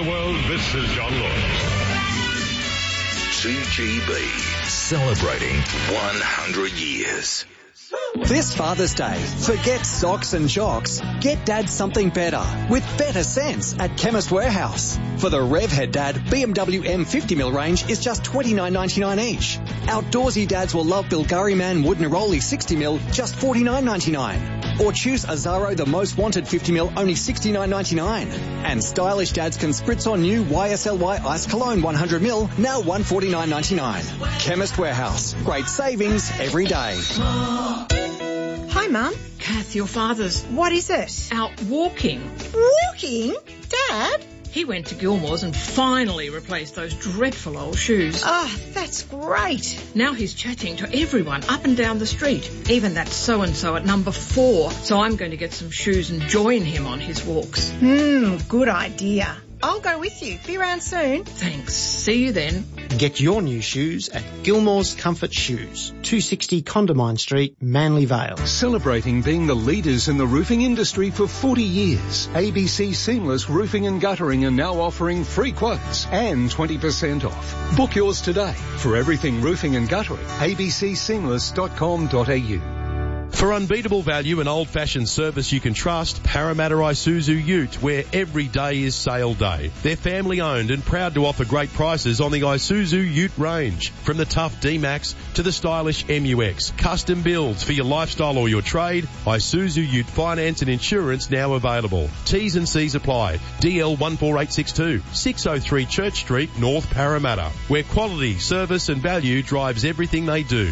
the world, this is John Lawrence. 2GB, celebrating 100 years. This Father's Day, forget socks and jocks. Get Dad something better with better sense at Chemist Warehouse. For the Revhead Dad, BMW M50mm range is just $29.99 each. Outdoorsy dads will love Bilgari Man Wood Neroli 60mm, just $49.99. Or choose Azaro the Most Wanted 50mm, only $69.99. And stylish dads can spritz on new YSLY Ice Cologne 100ml, now $149.99. Chemist Warehouse. Great savings every day. Hi, Mum. Kath, your father's What is it? out walking. Walking? Dad? He went to Gilmore's and finally replaced those dreadful old shoes. Oh, that's great. Now he's chatting to everyone up and down the street, even that so-and-so at number 4. So I'm going to get some shoes and join him on his walks. Good idea. I'll go with you. Be around soon. Thanks. See you then. Get your new shoes at Gilmore's Comfort Shoes, 260 Condamine Street, Manly Vale. Celebrating being the leaders in the roofing industry for 40 years, ABC Seamless Roofing and Guttering are now offering free quotes and 20% off. Book yours today. For everything roofing and guttering, abcseamless.com.au. For unbeatable value and old-fashioned service you can trust, Parramatta Isuzu Ute, where every day is sale day. They're family-owned and proud to offer great prices on the Isuzu Ute range. From the tough D-Max to the stylish MUX. Custom builds for your lifestyle or your trade. Isuzu Ute finance and insurance now available. T's and C's apply. DL 14862, 603 Church Street, North Parramatta, where quality, service and value drives everything they do.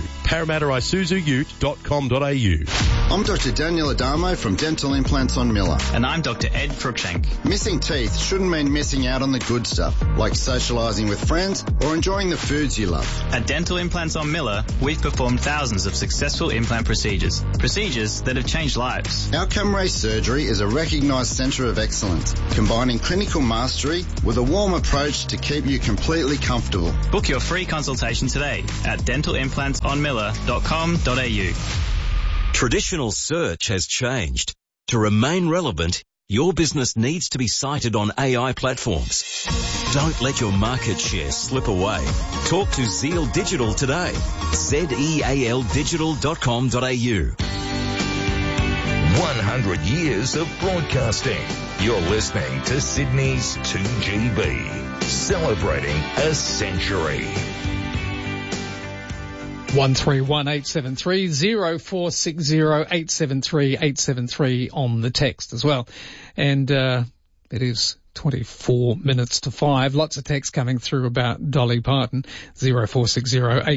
ParramattaIsuzuUte.com.au. I'm Dr. Daniel Adamo from Dental Implants on Miller. And I'm Dr. Ed Cruikshank. Missing teeth shouldn't mean missing out on the good stuff, like socialising with friends or enjoying the foods you love. At Dental Implants on Miller, we've performed thousands of successful implant procedures that have changed lives. Outcome Ray Surgery is a recognised centre of excellence, combining clinical mastery with a warm approach to keep you completely comfortable. Book your free consultation today at dentalimplantsonmiller.com.au. Traditional search has changed. To remain relevant, your business needs to be cited on AI platforms. Don't let your market share slip away. Talk to Zeal Digital today. zealdigital.com.au. 100 years of broadcasting. You're listening to Sydney's 2GB, celebrating a century. 131873 0460 873 873 on the text as well. And it is 24 minutes to 5. Lots of text coming through about Dolly Parton. 0460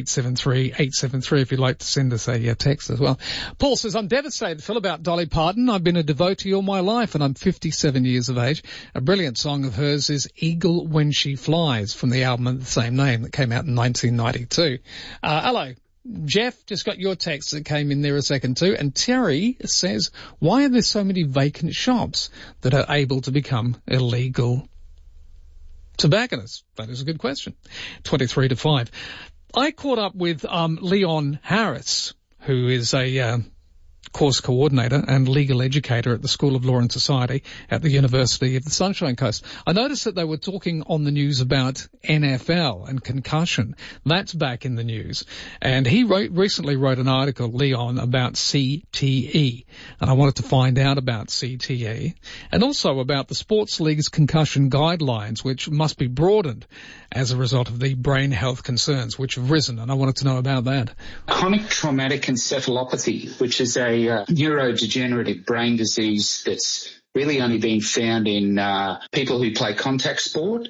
873 873 if you'd like to send us a text as well. Paul says, I'm devastated, Phil, about Dolly Parton. I've been a devotee all my life and I'm 57 years of age. A brilliant song of hers is Eagle When She Flies from the album of the same name that came out in 1992. Hello. Jeff, just got your text that came in there a second too. And Terry says, why are there so many vacant shops that are able to become illegal tobacconists? That is a good question. 23 to 5. I caught up with Leon Harris, who is a course coordinator and legal educator at the School of Law and Society at the University of the Sunshine Coast. I noticed that they were talking on the news about NFL and concussion. That's back in the news. And he recently wrote an article, Leon, about CTE. And I wanted to find out about CTE and also about the Sports League's concussion guidelines, which must be broadened as a result of the brain health concerns which have risen. And I wanted to know about that. Chronic traumatic encephalopathy, which is a neurodegenerative brain disease that's really only been found in people who play contact sport,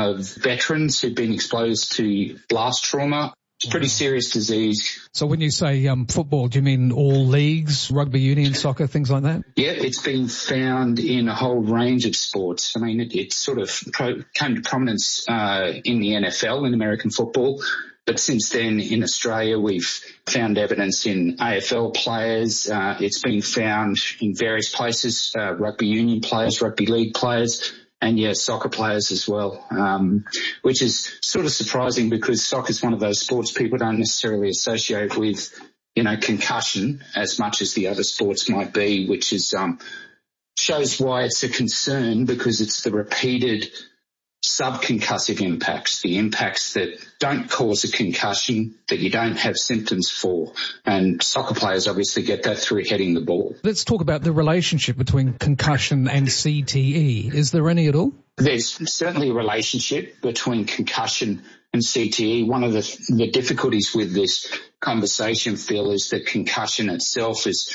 veterans who've been exposed to blast trauma. It's a pretty serious disease. So when you say football, do you mean all leagues, rugby union, soccer, things like that? Yeah, it's been found in a whole range of sports. I mean, it sort of came to prominence in the NFL, in American football. But since then, in Australia, we've found evidence in AFL players. It's been found in various places, rugby union players, rugby league players, and soccer players as well, which is sort of surprising because soccer is one of those sports people don't necessarily associate with, concussion as much as the other sports might be, which is shows why it's a concern because it's the repeated subconcussive impacts, the impacts that don't cause a concussion, that you don't have symptoms for. And soccer players obviously get that through heading the ball. Let's talk about the relationship between concussion and CTE. Is there any at all? There's certainly a relationship between concussion and CTE. One of the difficulties with this conversation, Phil, is that concussion itself is,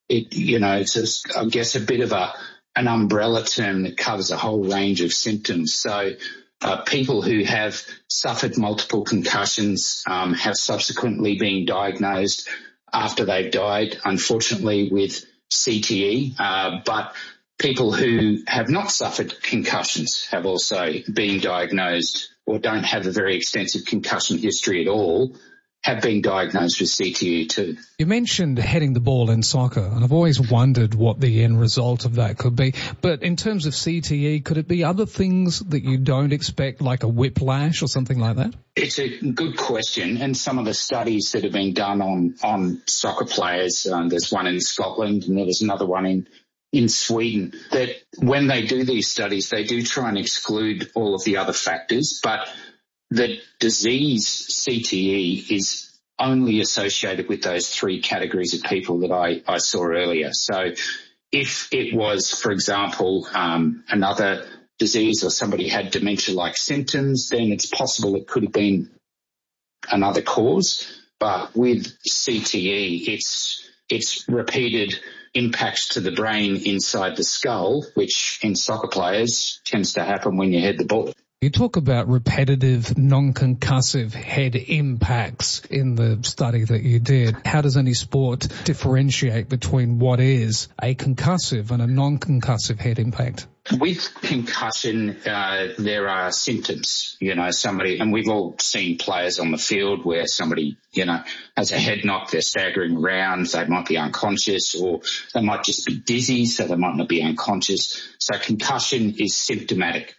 it's I guess a bit of an umbrella term that covers a whole range of symptoms. So people who have suffered multiple concussions have subsequently been diagnosed after they've died, unfortunately, with CTE. But people who have not suffered concussions have also been diagnosed, or don't have a very extensive concussion history at all, have been diagnosed with CTE too. You mentioned heading the ball in soccer, and I've always wondered what the end result of that could be. But in terms of CTE, could it be other things that you don't expect, like a whiplash or something like that? It's a good question, and some of the studies that have been done on soccer players, there's one in Scotland and there was another one in Sweden, that when they do these studies, they do try and exclude all of the other factors, but the disease CTE is only associated with those three categories of people that I saw earlier. So if it was, for example, another disease, or somebody had dementia-like symptoms, then it's possible it could have been another cause. But with CTE, it's repeated impacts to the brain inside the skull, which in soccer players tends to happen when you head the ball. You talk about repetitive, non-concussive head impacts in the study that you did. How does any sport differentiate between what is a concussive and a non-concussive head impact? With concussion, there are symptoms, somebody, and we've all seen players on the field where somebody, has a head knock, they're staggering around, they might be unconscious, or they might just be dizzy, so they might not be unconscious. So concussion is symptomatic.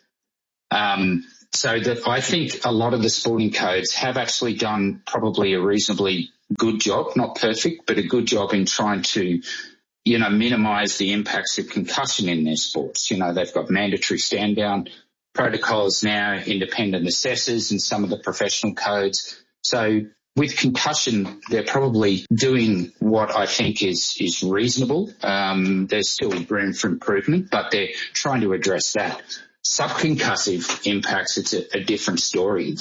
So that I think a lot of the sporting codes have actually done probably a reasonably good job, not perfect, but a good job in trying to, minimise the impacts of concussion in their sports. They've got mandatory stand-down protocols now, independent assessors in some of the professional codes. So with concussion, they're probably doing what I think is reasonable. There's still room for improvement, but they're trying to address that. Subconcussive impacts, it's a different story.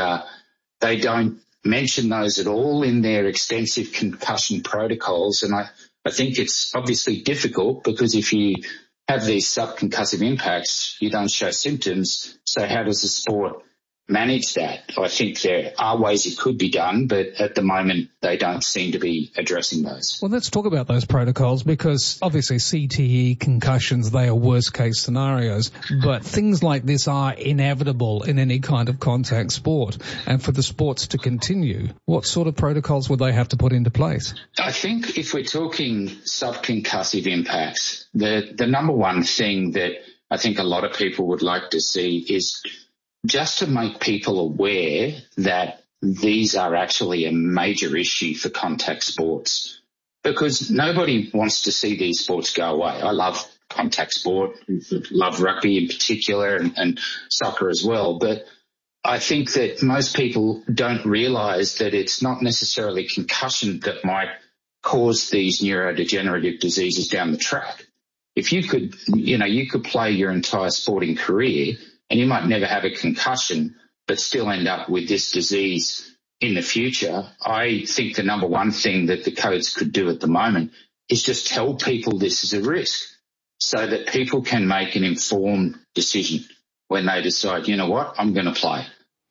They don't mention those at all in their extensive concussion protocols, and I think it's obviously difficult because if you have these subconcussive impacts, you don't show symptoms, so how does the sport manage that? I think there are ways it could be done, but at the moment they don't seem to be addressing those. Well, let's talk about those protocols, because obviously CTE, concussions, they are worst case scenarios, but things like this are inevitable in any kind of contact sport. And for the sports to continue, what sort of protocols would they have to put into place? I think if we're talking subconcussive impacts, the number one thing that I think a lot of people would like to see is just to make people aware that these are actually a major issue for contact sports, because nobody wants to see these sports go away. I love contact sport, love rugby in particular, and soccer as well, but I think that most people don't realise that it's not necessarily concussion that might cause these neurodegenerative diseases down the track. If you could, you could play your entire sporting career and you might never have a concussion, but still end up with this disease in the future. I think the number one thing that the codes could do at the moment is just tell people this is a risk so that people can make an informed decision when they decide, you know what, I'm going to play.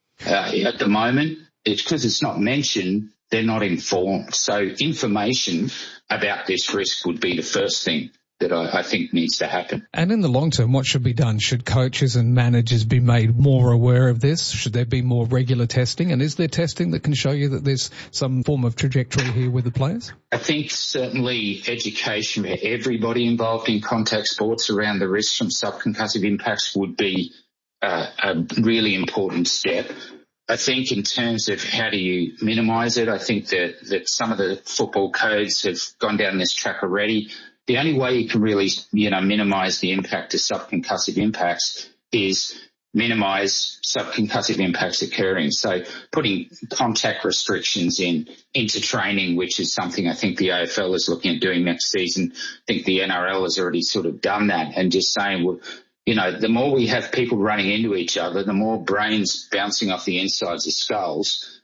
At the moment, it's because it's not mentioned, they're not informed. So information about this risk would be the first thing that I think needs to happen. And in the long term, what should be done? Should coaches and managers be made more aware of this? Should there be more regular testing? And is there testing that can show you that there's some form of trajectory here with the players? I think certainly education for everybody involved in contact sports around the risks from subconcussive impacts would be a really important step. I think in terms of how do you minimise it, I think that some of the football codes have gone down this track already. The only way you can really, minimise the impact of subconcussive impacts is minimise subconcussive impacts occurring. So putting contact restrictions into training, which is something I think the AFL is looking at doing next season. I think the NRL has already sort of done that, and just saying, well, you know, the more we have people running into each other, the more brains bouncing off the insides of skulls,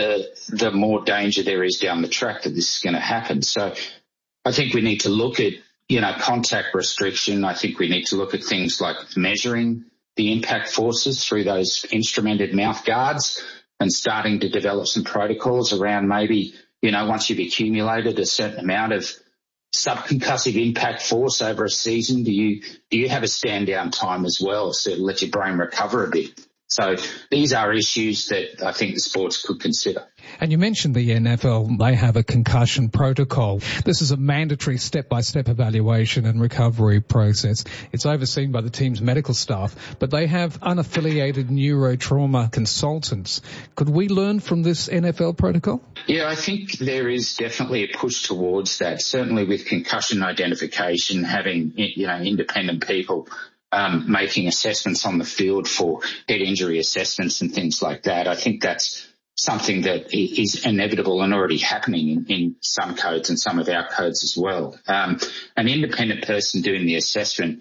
the more danger there is down the track that this is going to happen. So I think we need to look at, you know, contact restriction. I think we need to look at things like measuring the impact forces through those instrumented mouth guards and starting to develop some protocols around maybe, you know, once you've accumulated a certain amount of subconcussive impact force over a season, do you have a stand down time as well, so let your brain recover a bit? So these are issues that I think the sports could consider. And you mentioned the NFL, they have a concussion protocol. This is a mandatory step-by-step evaluation and recovery process. It's overseen by the team's medical staff, but they have unaffiliated neurotrauma consultants. Could we learn from this NFL protocol? Yeah, I think there is definitely a push towards that, certainly with concussion identification, having, you know, independent people making assessments on the field for head injury assessments and things like that. I think that's something that is inevitable and already happening in some codes and some of our codes as well. An independent person doing the assessment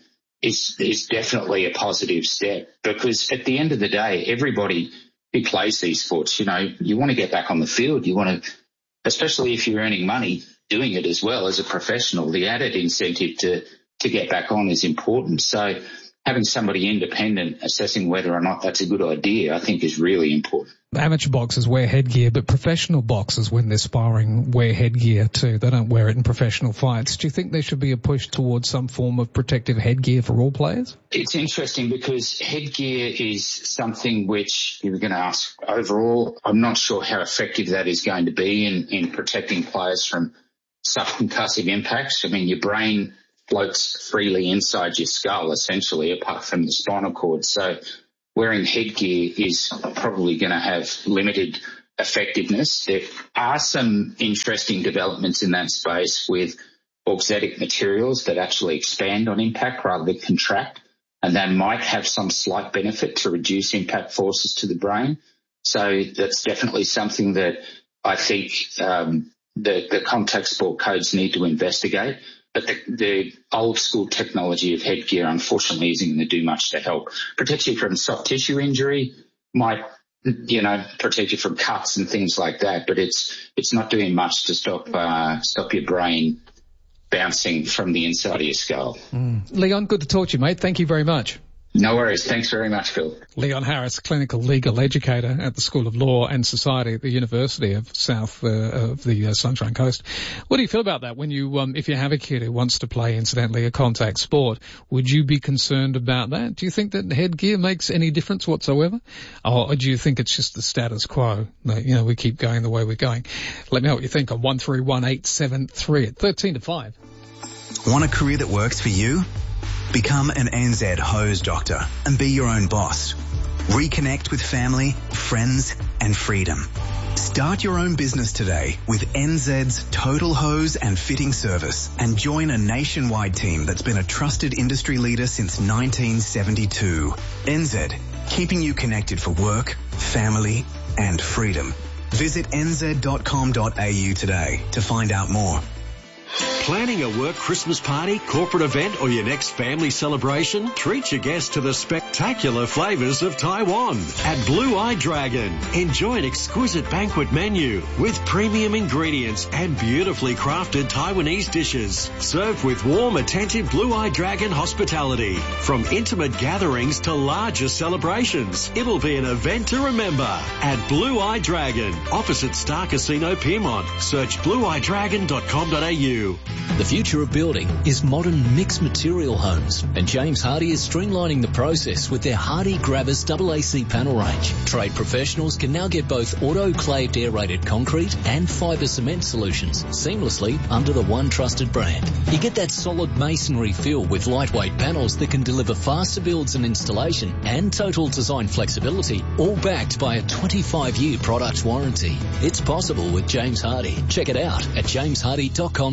is definitely a positive step, because at the end of the day, everybody who plays these sports, you know, you want to get back on the field. You want to, especially if you're earning money doing it as well as a professional, the added incentive to get back on is important. So having somebody independent assessing whether or not that's a good idea, I think, is really important. Amateur boxers wear headgear, but professional boxers, when they're sparring, wear headgear too. They don't wear it in professional fights. Do you think there should be a push towards some form of protective headgear for all players? It's interesting because headgear is something which you were going to ask overall. I'm not sure how effective that is going to be in protecting players from subconcussive impacts. I mean, your brain floats freely inside your skull, essentially, apart from the spinal cord. So wearing headgear is probably going to have limited effectiveness. There are some interesting developments in that space with auxetic materials that actually expand on impact rather than contract, and that might have some slight benefit to reduce impact forces to the brain. So that's definitely something that I think the contact sport codes need to investigate. But the old school technology of headgear, unfortunately, isn't going to do much to help. Protect you from soft tissue injury, might, you know, protect you from cuts and things like that. But it's not doing much to stop your brain bouncing from the inside of your skull. Leon, good to talk to you, mate. Thank you very much. No worries. Thanks very much, Phil. Leon Harris, clinical legal educator at the School of Law and Society at the University of South of the Sunshine Coast. What do you feel about that when you, if you have a kid who wants to play, incidentally, a contact sport, would you be concerned about that? Do you think that headgear makes any difference whatsoever? Or do you think it's just the status quo? That, you know, we keep going the way we're going. Let me know what you think on 131873 at 13 to 5. Want a career that works for you? Become an NZ hose doctor and be your own boss. Reconnect with family, friends and freedom. Start your own business today with NZ's Total Hose and Fitting Service and join a nationwide team that's been a trusted industry leader since 1972. NZ, keeping you connected for work, family and freedom. Visit nz.com.au today to find out more. Planning a work Christmas party, corporate event or your next family celebration? Treat your guests to the spectacular flavours of Taiwan at Blue Eye Dragon. Enjoy an exquisite banquet menu with premium ingredients and beautifully crafted Taiwanese dishes. Served with warm, attentive Blue Eye Dragon hospitality. From intimate gatherings to larger celebrations, it'll be an event to remember at Blue Eye Dragon, opposite Star Casino Pyrmont. Search blueeyedragon.com.au. The future of building is modern mixed material homes, and James Hardie is streamlining the process with their Hardie Gravis AAC panel range. Trade professionals can now get both autoclaved aerated concrete and fibre cement solutions seamlessly under the one trusted brand. You get that solid masonry feel with lightweight panels that can deliver faster builds and installation and total design flexibility, all backed by a 25-year product warranty. It's possible with James Hardie. Check it out at jameshardie.com.au.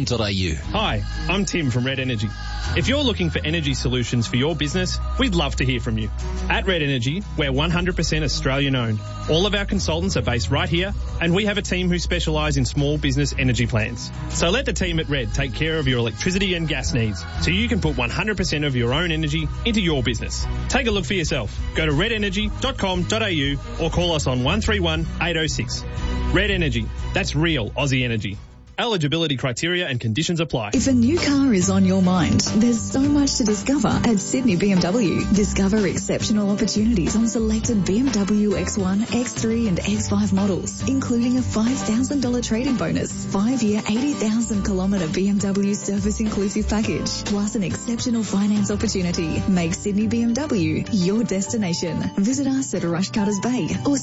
you. Hi, I'm Tim from Red Energy. If you're looking for energy solutions for your business, we'd love to hear from you. At Red Energy, we're 100% Australian owned. All of our consultants are based right here, and we have a team who specialise in small business energy plans. So let the team at Red take care of your electricity and gas needs, so you can put 100% of your own energy into your business. Take a look for yourself. Go to redenergy.com.au or call us on 131 806. Red Energy. That's real Aussie energy. Eligibility criteria and conditions apply. If a new car is on your mind, there's so much to discover at Sydney BMW. Discover exceptional opportunities on selected BMW X1, X3 and X5 models, including a $5,000 trade-in bonus, 5-year 80,000 kilometre BMW service inclusive package, plus an exceptional finance opportunity. Make Sydney BMW your destination. Visit us at Rush Cutters Bay or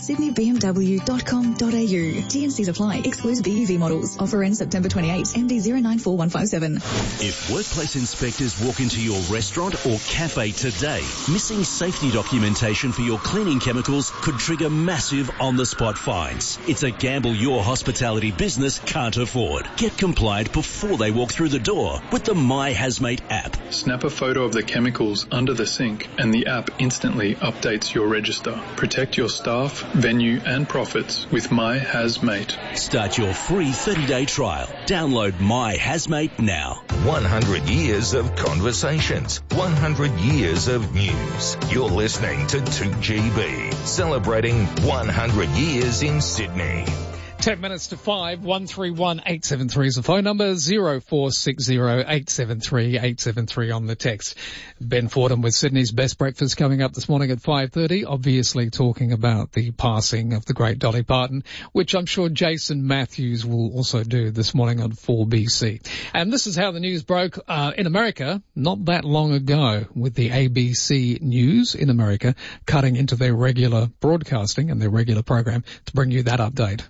sydneybmw.com.au. T&Cs apply. Excludes BEV models. Offer ends September 28, MD 094157. If workplace inspectors walk into your restaurant or cafe today, missing safety documentation for your cleaning chemicals could trigger massive on-the-spot fines. It's a gamble your hospitality business can't afford. Get compliant before they walk through the door with the My Hazmate app. Snap a photo of the chemicals under the sink and the app instantly updates your register. Protect your staff, venue and profits with My Hazmate. Start your free 30-day trial. Download My Hazmate now. 100 years of conversations, 100 years of news. You're listening to 2GB, celebrating 100 years in Sydney. 10 minutes to 5, 131 873 is the phone number, 0460 873 873 on the text. Ben Fordham with Sydney's Best Breakfast coming up this morning at 5:30, obviously talking about the passing of the great Dolly Parton, which I'm sure Jason Matthews will also do this morning on 4BC. And this is how the news broke in America not that long ago, with the ABC News in America cutting into their regular broadcasting and their regular program to bring you that update.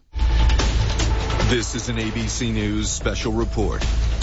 This is an ABC News special report.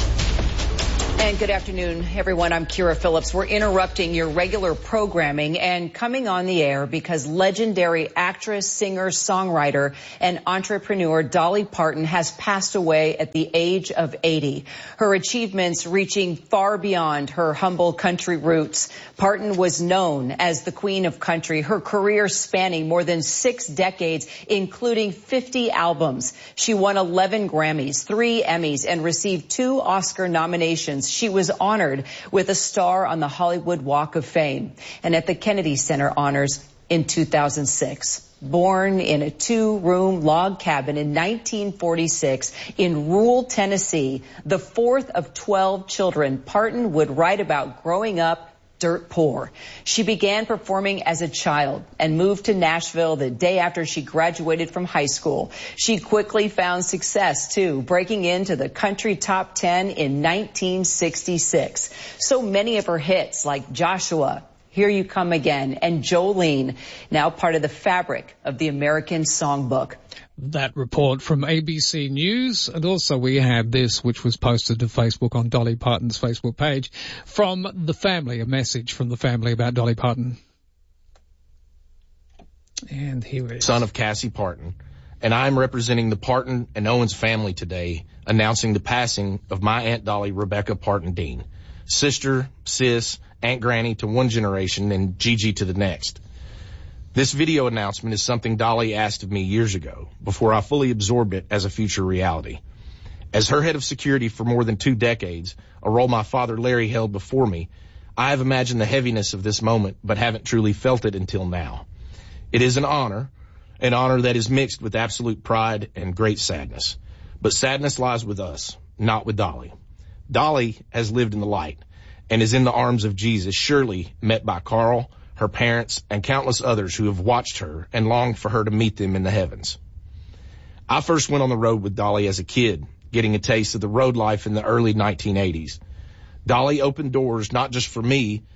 And good afternoon, everyone. I'm Kira Phillips. We're interrupting your regular programming and coming on the air because legendary actress, singer, songwriter, and entrepreneur Dolly Parton has passed away at the age of 80. Her achievements reaching far beyond her humble country roots. Parton was known as the Queen of Country, her career spanning more than 6 decades, including 50 albums. She won 11 Grammys, 3 Emmys, and received 2 Oscar nominations. She was honored with a star on the Hollywood Walk of Fame and at the Kennedy Center honors in 2006. Born in a 2-room log cabin in 1946 in rural Tennessee, the 4th of 12 children, Parton would write about growing up dirt poor. She began performing as a child and moved to Nashville the day after she graduated from high school. She quickly found success, too, breaking into the country top 10 in 1966. So many of her hits, like Joshua, Here You Come Again, and Jolene, now part of the fabric of the American songbook. That report from ABC News, and also we have this, which was posted to Facebook on Dolly Parton's Facebook page, from the family, a message from the family about Dolly Parton. And here it is. Son of Cassie Parton, and I'm representing the Parton and Owens family today, announcing the passing of my Aunt Dolly Rebecca Parton Dean, sister, sis, Aunt Granny to one generation, and Gigi to the next. This video announcement is something Dolly asked of me years ago, before I fully absorbed it as a future reality. As her head of security for more than 2 decades, a role my father Larry held before me, I have imagined the heaviness of this moment, but haven't truly felt it until now. It is an honor that is mixed with absolute pride and great sadness. But sadness lies with us, not with Dolly. Dolly has lived in the light and is in the arms of Jesus, surely met by Carl, her parents, and countless others who have watched her and longed for her to meet them in the heavens. I first went on the road with Dolly as a kid, getting a taste of the road life in the early 1980s. Dolly opened doors not just for me,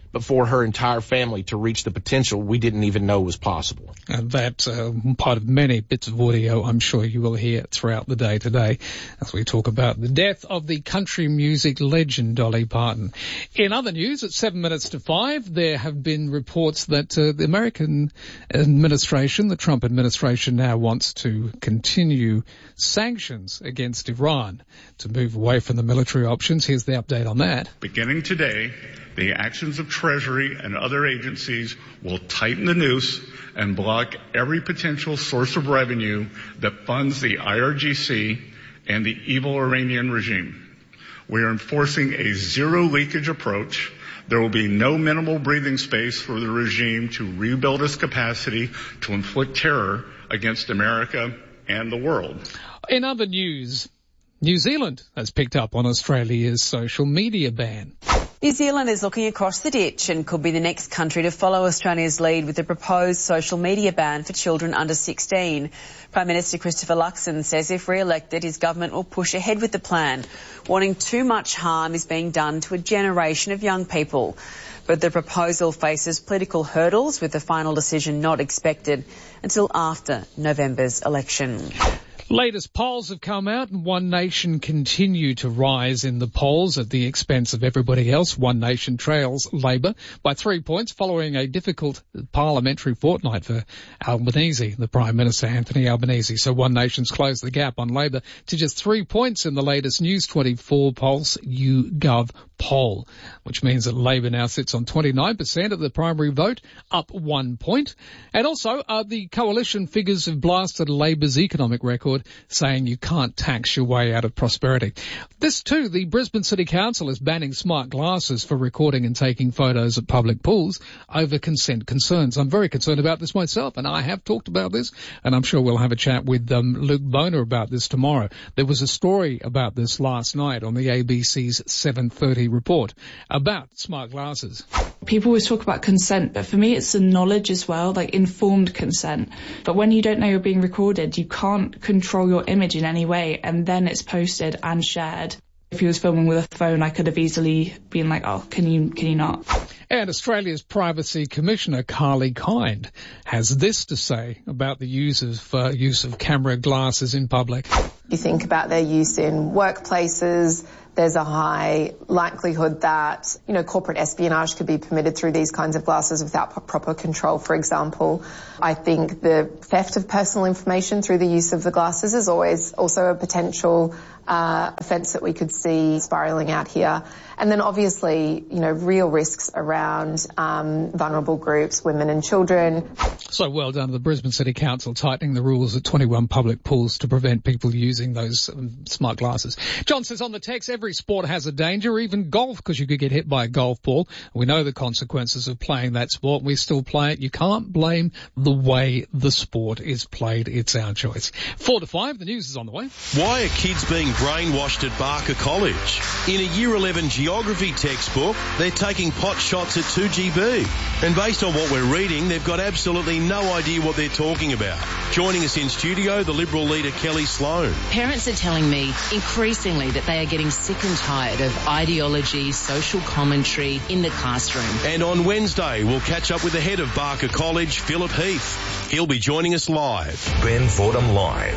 but for her entire family to reach the potential we didn't even know was possible. And that's part of many bits of audio I'm sure you will hear throughout the day today as we talk about the death of the country music legend Dolly Parton. In other news, at 7 minutes to 5, there have been reports that the American administration, the Trump administration, now wants to continue sanctions against Iran to move away from the military options. Here's the update on that. Beginning today, the actions of Treasury and other agencies will tighten the noose and block every potential source of revenue that funds the IRGC and the evil Iranian regime. We are enforcing a zero leakage approach. There will be no minimal breathing space for the regime to rebuild its capacity to inflict terror against America and the world. In other news, New Zealand has picked up on Australia's social media ban. New Zealand is looking across the ditch and could be the next country to follow Australia's lead with the proposed social media ban for children under 16. Prime Minister Christopher Luxon says if re-elected, his government will push ahead with the plan, warning too much harm is being done to a generation of young people. But the proposal faces political hurdles, with the final decision not expected until after November's election. Latest polls have come out and One Nation continue to rise in the polls at the expense of everybody else. One Nation trails Labor by 3 points following a difficult parliamentary fortnight for Albanese, the Prime Minister Anthony Albanese. So One Nation's closed the gap on Labor to just 3 points in the latest News 24 Pulse YouGov poll, which means that Labor now sits on 29% of the primary vote, up 1 point. And also, the coalition figures have blasted Labor's economic record, saying you can't tax your way out of prosperity. This too, the Brisbane City Council is banning smart glasses for recording and taking photos at public pools over consent concerns. I'm very concerned about this myself, and I have talked about this, and I'm sure we'll have a chat with Luke Boner about this tomorrow. There was a story about this last night on the ABC's 7:30 report about smart glasses. People always talk about consent, but for me it's the knowledge as well, like informed consent. But when you don't know you're being recorded, you can't control your image in any way, and then it's posted and shared. If he was filming with a phone, I could have easily been like, oh, can you not? And Australia's Privacy Commissioner, Carly Kind, has this to say about the use of camera glasses in public. You think about their use in workplaces, there's a high likelihood that, corporate espionage could be permitted through these kinds of glasses without proper control, for example. I think the theft of personal information through the use of the glasses is always also a potential offence that we could see spiralling out here. And then obviously, real risks around vulnerable groups, women and children. So well done to the Brisbane City Council tightening the rules at 21 public pools to prevent people using those smart glasses. John says on the text, every sport has a danger, even golf, because you could get hit by a golf ball. We know the consequences of playing that sport. We still play it. You can't blame the way the sport is played. It's our choice. 4 to 5, the news is on the way. Why are kids being brainwashed at Barker College? In a Year 11 geography textbook, they're taking pot shots at 2GB. And based on what we're reading, they've got absolutely no idea what they're talking about. Joining us in studio, the Liberal leader Kelly Sloan. Parents are telling me increasingly that they are getting sick and tired of ideology, social commentary in the classroom. And on Wednesday, we'll catch up with the head of Barker College, Philip Heath. He'll be joining us live. Ben Fordham Live,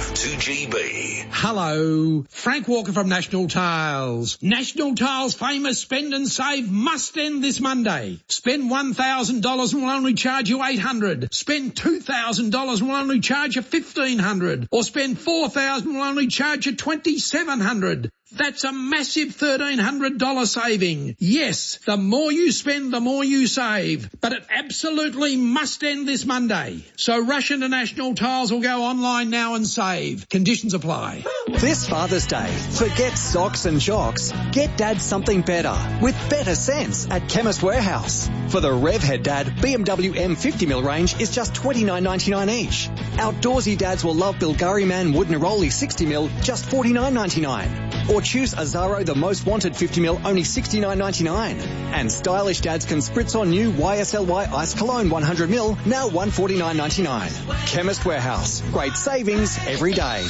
2GB. Hello, Frank Walker from National Tiles. National Tiles' famous spend and save must end this Monday. Spend $1,000 and we'll only charge you $800. Spend $2,000 and we'll only charge you $1,500. Or spend $4,000 and we'll only charge you $2,700. That's a massive $1,300 saving. Yes, the more you spend, the more you save. But it absolutely must end this Monday. So rush into National Tiles or go online now and save. Conditions apply. This Father's Day, forget socks and jocks. Get Dad something better with better sense at Chemist Warehouse. For the Revhead Dad, BMW M50mm range is just $29.99 each. Outdoorsy dads will love Bulgari Man Wood Neroli 60mm, just $49.99. Or choose Azaro The Most Wanted 50ml, only $69.99. And stylish dads can spritz on new YSLY Ice Cologne 100ml, now $149.99. Chemist Warehouse. Great savings every day.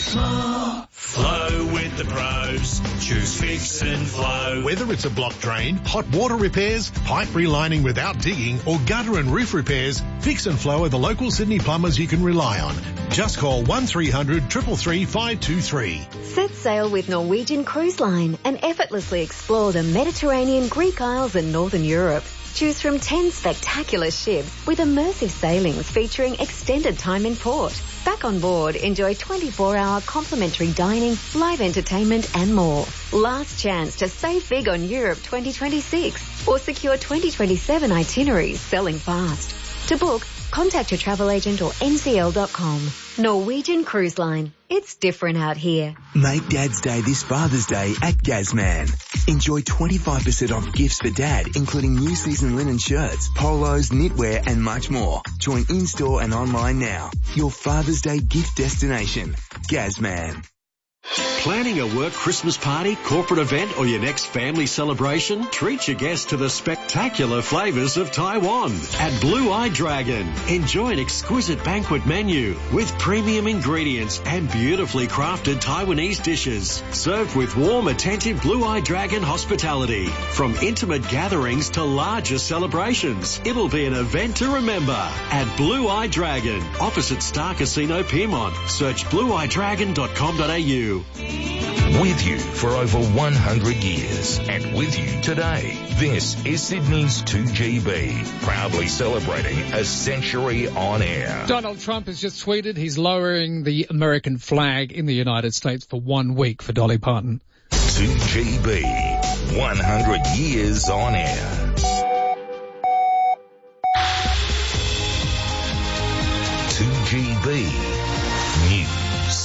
Flow with the pros. Choose Fix and Flow. Whether it's a block drain, hot water repairs, pipe relining without digging, or gutter and roof repairs, Fix and Flow are the local Sydney plumbers you can rely on. Just call 1300 333 523. Set sail with Norwegian Cruise Line and effortlessly explore the Mediterranean, Greek Isles and Northern Europe. Choose from 10 spectacular ships with immersive sailings featuring extended time in port. Back on board, enjoy 24-hour complimentary dining, live entertainment and more. Last chance to save big on Europe 2026 or secure 2027 itineraries selling fast. To book, contact your travel agent or ncl.com. Norwegian Cruise Line. It's different out here. Make Dad's Day this Father's Day at Gazman. Enjoy 25% off gifts for Dad, including new season linen shirts, polos, knitwear and much more. Join in-store and online now. Your Father's Day gift destination. Gazman. Planning a work Christmas party, corporate event or your next family celebration? Treat your guests to the spectacular flavours of Taiwan at Blue Eye Dragon. Enjoy an exquisite banquet menu with premium ingredients and beautifully crafted Taiwanese dishes served with warm, attentive Blue Eye Dragon hospitality. From intimate gatherings to larger celebrations, it'll be an event to remember at Blue Eye Dragon, opposite Star Casino Piermont. Search blueeyedragon.com.au. With you for over 100 years and with you today. This is Sydney's 2GB, proudly celebrating a century on air. Donald Trump has just tweeted he's lowering the American flag in the United States for 1 week for Dolly Parton. 2GB, 100 years on air. 2GB News.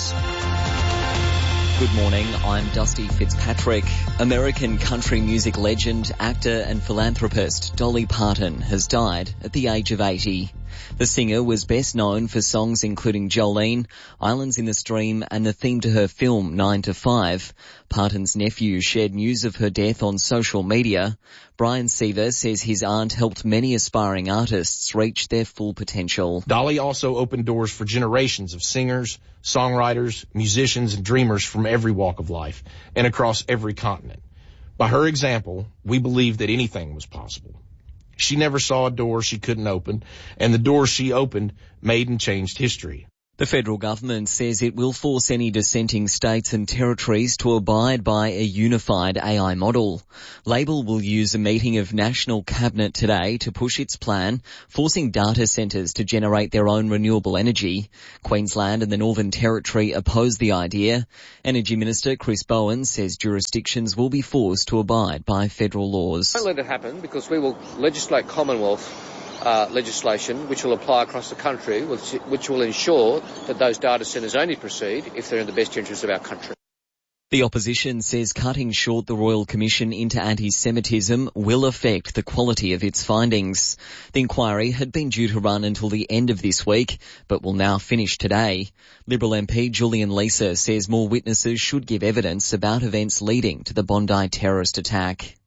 Good morning, I'm Dusty Fitzpatrick. American country music legend, actor and philanthropist Dolly Parton has died at the age of 80. The singer was best known for songs including Jolene, Islands in the Stream and the theme to her film 9 to 5. Parton's nephew shared news of her death on social media. Brian Seaver says his aunt helped many aspiring artists reach their full potential. Dolly also opened doors for generations of singers, songwriters, musicians, and dreamers from every walk of life and across every continent. By her example, we believe that anything was possible. She never saw a door she couldn't open, and the doors she opened made and changed history. The federal government says it will force any dissenting states and territories to abide by a unified AI model. Labor will use a meeting of National Cabinet today to push its plan, forcing data centres to generate their own renewable energy. Queensland and the Northern Territory oppose the idea. Energy Minister Chris Bowen says jurisdictions will be forced to abide by federal laws. Don't let it happen because we will legislate Commonwealth legislation which will apply across the country, which will ensure that those data centres only proceed if they're in the best interests of our country. The opposition says cutting short the Royal Commission into anti-Semitism will affect the quality of its findings. The inquiry had been due to run until the end of this week, but will now finish today. Liberal MP Julian Leeser says more witnesses should give evidence about events leading to the Bondi terrorist attack.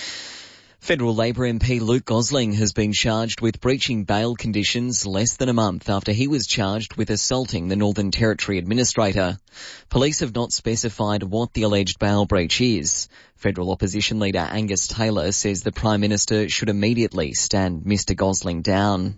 Federal Labor MP Luke Gosling has been charged with breaching bail conditions less than a month after he was charged with assaulting the Northern Territory Administrator. Police have not specified what the alleged bail breach is. Federal opposition leader Angus Taylor says the Prime Minister should immediately stand Mr Gosling down.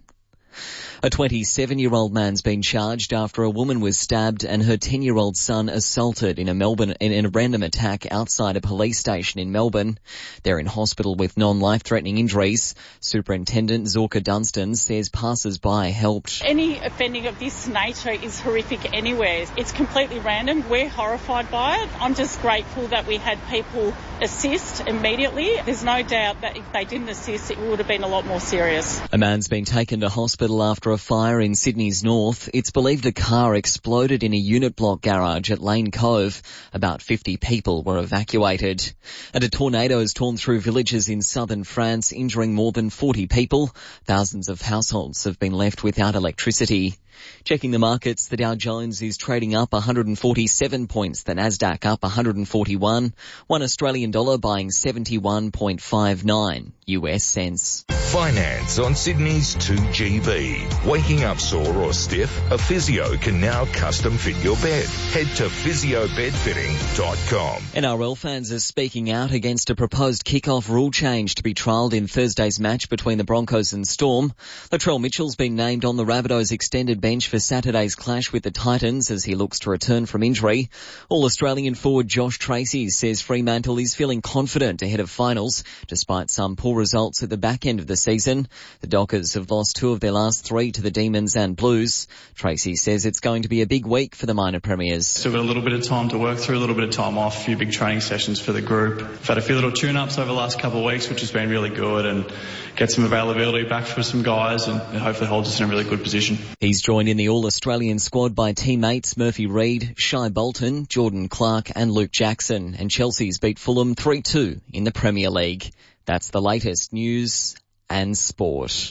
A 27-year-old man's been charged after a woman was stabbed and her 10-year-old son assaulted in a random attack outside a police station in Melbourne. They're in hospital with non-life-threatening injuries. Superintendent Zorka Dunstan says passers-by helped. Any offending of this nature is horrific anywhere. It's completely random. We're horrified by it. I'm just grateful that we had people assist immediately. There's no doubt that if they didn't assist, it would have been a lot more serious. A man's been taken to hospital after a fire in Sydney's north. It's believed a car exploded in a unit block garage at Lane Cove. About 50 people were evacuated. And a tornado has torn through villages in southern France, injuring more than 40 people. Thousands of households have been left without electricity. Checking the markets, the Dow Jones is trading up 147 points, the Nasdaq up 141, one Australian dollar buying 71.59 US cents. Finance on Sydney's 2GB. Waking up sore or stiff? A physio can now custom fit your bed. Head to physiobedfitting.com. NRL fans are speaking out against a proposed kick-off rule change to be trialled in Thursday's match between the Broncos and Storm. Latrell Mitchell's been named on the Rabbitohs extended bench for Saturday's clash with the Titans as he looks to return from injury. All-Australian forward Josh Tracy says Fremantle is feeling confident ahead of finals, despite some poor results at the back end of the season. The Dockers have lost 2 of their last 3 to the Demons and Blues. Tracy says it's going to be a big week for the minor premiers. Still got a little bit of time to work through, a little bit of time off, a few big training sessions for the group. I've had a few little tune-ups over the last couple of weeks, which has been really good, and get some availability back for some guys and hopefully holds us in a really good position. He's joined in the All-Australian squad by teammates Murphy Reid, Shai Bolton, Jordan Clark and Luke Jackson, and Chelsea's beat Fulham 3-2 in the Premier League. That's the latest news and sport.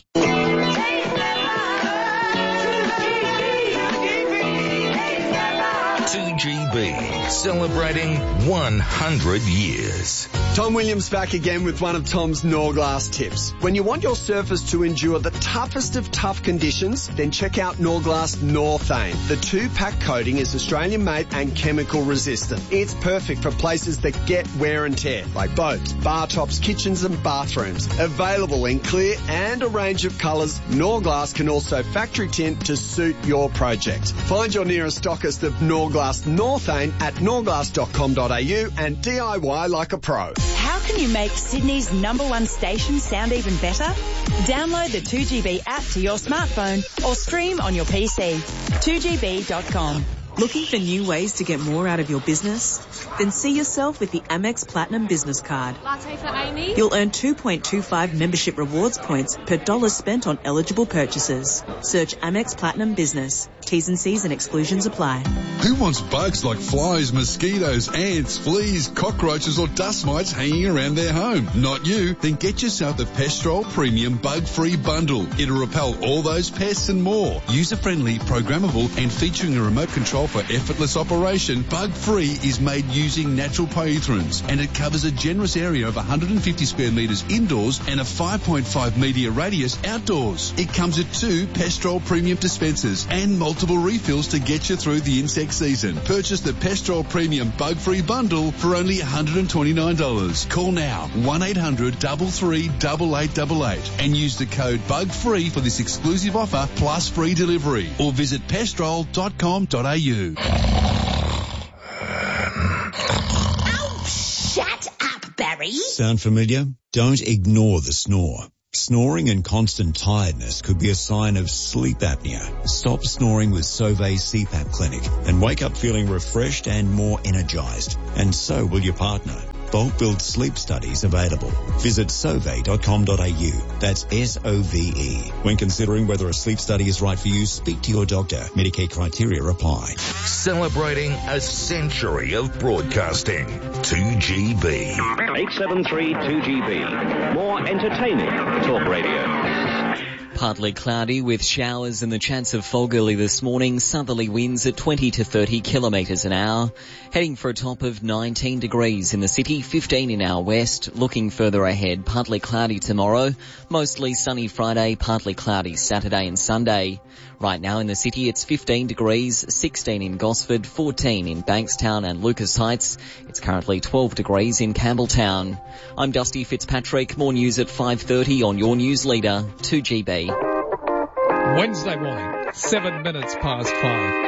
2GB, celebrating 100 years. Tom Williams back again with one of Tom's Norglass tips. When you want your surface to endure the toughest of tough conditions, then check out Norglass Northane. The 2-pack coating is Australian made and chemical resistant. It's perfect for places that get wear and tear, like boats, bar tops, kitchens and bathrooms. Available in clear and a range of colours, Norglass can also factory tint to suit your project. Find your nearest stockist of Norglass Northane at norglass.com.au and DIY like a pro. How can you make Sydney's #1 station sound even better? Download the 2GB app to your smartphone or stream on your PC. 2GB.com. Looking for new ways to get more out of your business? Then see yourself with the Amex Platinum Business Card. Latte for Amy. You'll earn 2.25 membership rewards points per dollar spent on eligible purchases. Search Amex Platinum Business. T's and C's and exclusions apply. Who wants bugs like flies, mosquitoes, ants, fleas, cockroaches or dust mites hanging around their home? Not you. Then get yourself the Pestrol Premium Bug-Free Bundle. It'll repel all those pests and more. User-friendly, programmable and featuring a remote control for effortless operation, Bug-Free is made using natural pyrethrins and it covers a generous area of 150 square metres indoors and a 5.5 metre radius outdoors. It comes with 2 Pestrol Premium dispensers and multiple refills to get you through the insect season. Purchase the Pestrol Premium Bug-Free Bundle for only $129. Call now 1-800-338888 and use the code BUGFREE for this exclusive offer plus free delivery or visit pestrol.com.au. Oh, shut up, Barry. Sound familiar? Don't ignore the snore. Snoring and constant tiredness could be a sign of sleep apnea. Stop snoring with Sauvé CPAP Clinic and wake up feeling refreshed and more energized. And so will your partner. Bulk Build Sleep Studies available. Visit sauve.com.au. That's SOVE. When considering whether a sleep study is right for you, speak to your doctor. Medicare criteria apply. Celebrating a century of broadcasting. 2GB. 873 2GB. More entertaining talk radio. Partly cloudy with showers and the chance of fog early this morning. Southerly winds at 20 to 30 kilometres an hour. Heading for a top of 19 degrees in the city, 15 in our west. Looking further ahead, partly cloudy tomorrow. Mostly sunny Friday, partly cloudy Saturday and Sunday. Right now in the city, it's 15 degrees, 16 in Gosford, 14 in Bankstown and Lucas Heights. It's currently 12 degrees in Campbelltown. I'm Dusty Fitzpatrick. More news at 5:30 on your news leader, 2GB. Wednesday morning, 7 minutes past 5.